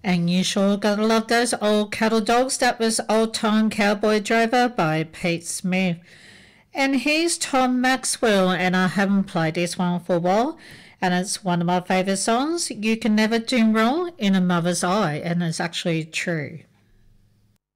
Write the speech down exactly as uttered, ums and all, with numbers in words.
And you sure gotta love those old cattle dogs. That was Old Time Cowboy Driver by Pete Smith. And here's Tom Maxwell, and I haven't played this one for a while, and it's one of my favourite songs. You can never do wrong in a mother's eye, and it's actually true.